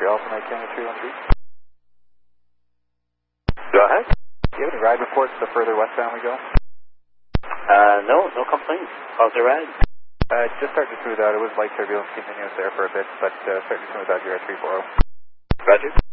Montreal tonight, Canada 313. Go ahead. Do you have any ride reports the further westbound we go? No complaints. How's the ride? Just starting to smooth out. It was light turbulence continuous there for a bit, but starting to smooth out here at 340. Roger.